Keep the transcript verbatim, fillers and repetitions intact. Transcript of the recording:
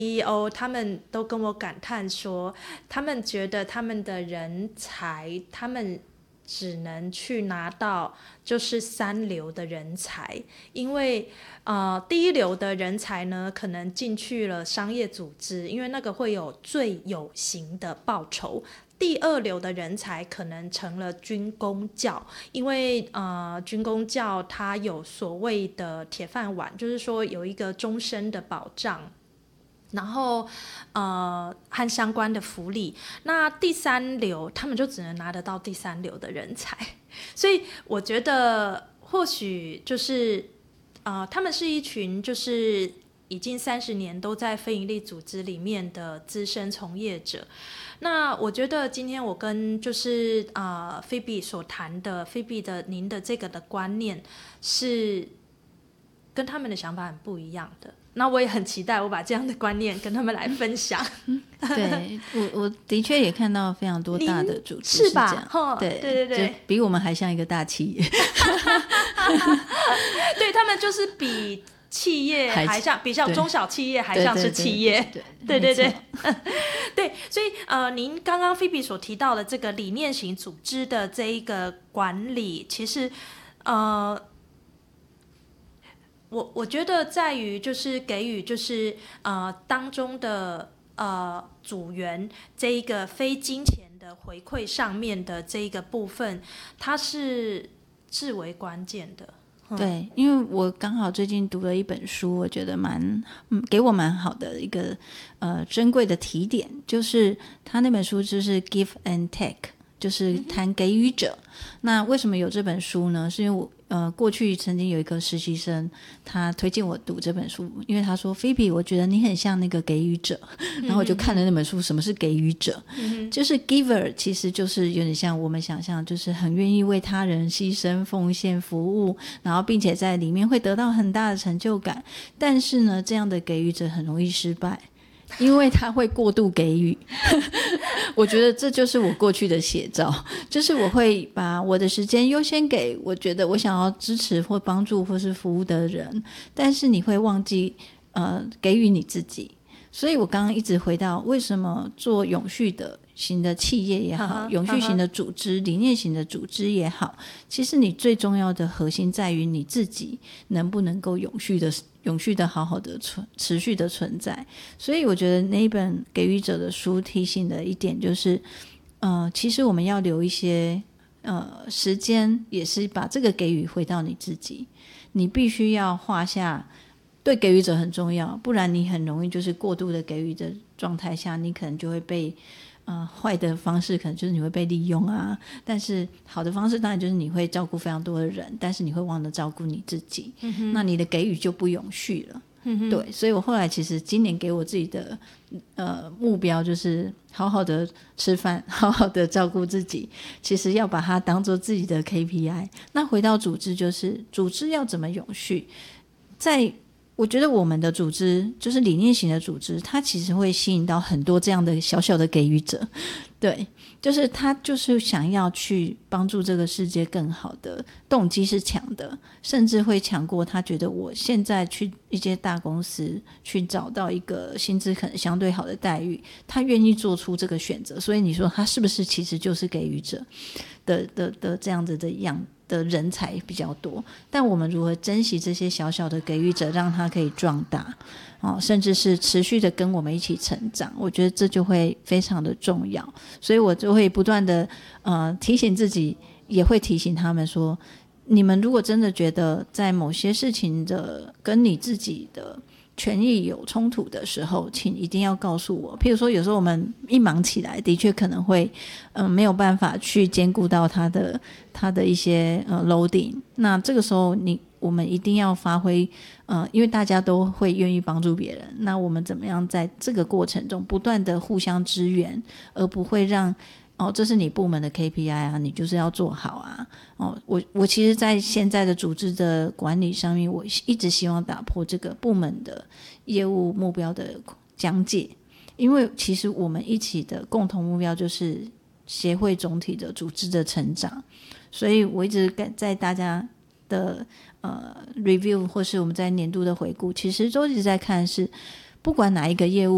C E O 他们都跟我感叹说，他们觉得他们的人才，他们只能去拿到就是三流的人才，因为呃第一流的人才呢，可能进去了商业组织，因为那个会有最有形的报酬。第二流的人才可能成了军公教，因为呃军公教它有所谓的铁饭碗，就是说有一个终身的保障，然后呃和相关的福利。那第三流他们就只能拿得到第三流的人才，所以我觉得或许就是呃他们是一群就是已经三十年都在非营利组织里面的资深从业者。那我觉得今天我跟就是呃菲比所谈的菲比的您的这个的观念是跟他们的想法很不一样的，那我也很期待我把这样的观念跟他们来分享。 对，我我的确也看到非常多大的组织是吧？ 对对对对， 就比我们还像一个大企业。 对，他们就是比企业还像，比较中小企业还像是企业。对对对对，所以呃，您刚刚菲比所提到的这个理念型组织的这一个管理，其实呃。我我觉得在于就是给予就是呃当中的呃组员这一个非金钱的回馈上面的这一个部分，它是至为关键的。 对，因为我刚好最近读了一本书，我觉得蛮、嗯、给我蛮好的一个呃珍贵的提点，就是他那本书就是 Give and Take， 就是谈给予者。嗯、那为什么有这本书呢？是因为我呃，过去曾经有一个实习生，他推荐我读这本书，因为他说菲比，我觉得你很像那个给予者。然后我就看了那本书，什么是给予者？嗯、就是 giver， 其实就是有点像我们想象，就是很愿意为他人牺牲、奉献、服务，然后并且在里面会得到很大的成就感。但是呢，这样的给予者很容易失败。因为他会过度给予。我觉得这就是我过去的写照，就是我会把我的时间优先给我觉得我想要支持或帮助或是服务的人，但是你会忘记呃给予你自己。所以我刚刚一直回到为什么做永续的型的企业也好，永续型的组织、理念型的组织也好，其实你最重要的核心在于你自己能不能够永续的永续的好好的存持续的存在。所以我觉得那一本给予者的书提醒的一点就是呃，其实我们要留一些呃时间，也是把这个给予回到你自己。你必须要画下对给予者很重要，不然你很容易就是过度的给予的状态下，你可能就会被呃坏的方式可能就是你会被利用啊，但是好的方式当然就是你会照顾非常多的人，但是你会忘了照顾你自己、嗯、那你的给予就不永续了、嗯、对，所以我后来其实今年给我自己的呃目标就是好好的吃饭，好好的照顾自己，其实要把它当做自己的 K P I。 那回到组织，就是组织要怎么永续，在我觉得我们的组织就是理念型的组织，它其实会吸引到很多这样的小小的给予者。对，就是他就是想要去帮助这个世界更好的动机是强的，甚至会强过他觉得我现在去一些大公司去找到一个薪资可能相对好的待遇，他愿意做出这个选择。所以你说他是不是其实就是给予者的的的这样子的样的人才比较多，但我们如何珍惜这些小小的给予者，让他可以壮大、哦、甚至是持续的跟我们一起成长，我觉得这就会非常的重要。所以我就会不断的呃提醒自己，也会提醒他们说，你们如果真的觉得在某些事情的跟你自己的权益有冲突的时候，请一定要告诉我。譬如说有时候我们一忙起来的确可能会嗯、呃、没有办法去兼顾到他的他的一些呃 loading， 那这个时候你我们一定要发挥呃因为大家都会愿意帮助别人，那我们怎么样在这个过程中不断的互相支援，而不会让哦，这是你部门的 K P I 啊，你就是要做好啊。哦，我我其实在现在的组织的管理上面，我一直希望打破这个部门的业务目标的疆界，因为其实我们一起的共同目标就是协会总体的组织的成长。所以我一直在大家的呃 review 或是我们在年度的回顾，其实都一直在看是不管哪一个业务